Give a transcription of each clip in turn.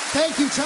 Thank you,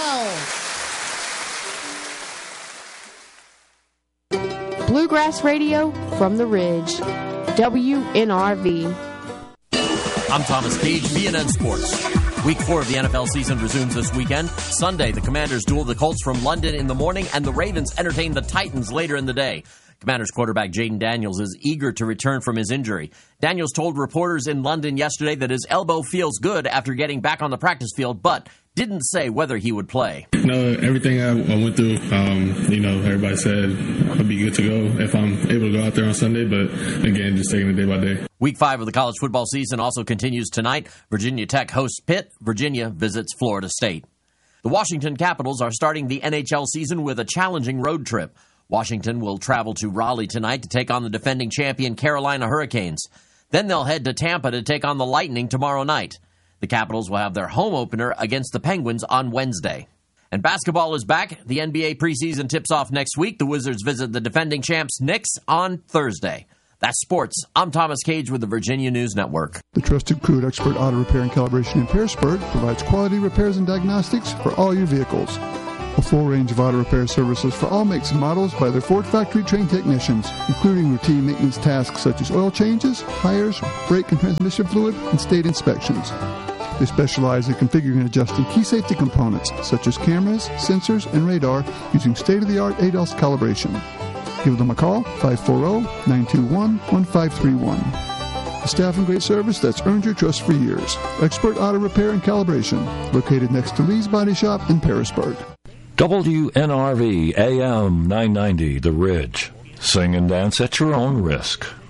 Charles. Bluegrass Radio from the Ridge. WNRV. I'm Thomas Cage, BNN Sports. Week 4 of the NFL season resumes this weekend. Sunday, the Commanders duel the Colts from London in the morning, and the Ravens entertain the Titans later in the day. Commanders quarterback Jaden Daniels is eager to return from his injury. Daniels told reporters in London yesterday that his elbow feels good after getting back on the practice field, but didn't say whether he would play. No, everything I went through, everybody said I'll be good to go if I'm able to go out there on Sunday, but again, just taking it day by day. Week 5 of the college football season also continues tonight. Virginia Tech hosts Pitt. Virginia visits Florida State. The Washington Capitals are starting the NHL season with a challenging road trip. Washington will travel to Raleigh tonight to take on the defending champion Carolina Hurricanes. Then they'll head to Tampa to take on the Lightning tomorrow night. The Capitals will have their home opener against the Penguins on Wednesday. And basketball is back. The NBA preseason tips off next week. The Wizards visit the defending champs Knicks on Thursday. That's sports. I'm Thomas Cage with the Virginia News Network. The trusted crew at Expert Auto Repair and Calibration in Pearisburg provides quality repairs and diagnostics for all your vehicles. A full range of auto repair services for all makes and models by their Ford factory-trained technicians, including routine maintenance tasks such as oil changes, tires, brake and transmission fluid, and state inspections. They specialize in configuring and adjusting key safety components such as cameras, sensors, and radar using state-of-the-art ADAS calibration. Give them a call, 540-921-1531. The staff and great service that's earned your trust for years. Expert Auto Repair and Calibration, located next to Lee's Body Shop in Pearisburg. WNRV AM 990, The Ridge. Sing and dance at your own risk.